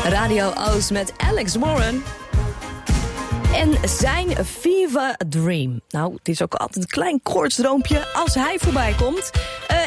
Radio Oost met Alex Warren. En zijn Fever Dream. Nou, het is ook altijd een klein koortsdroompje als hij voorbij komt.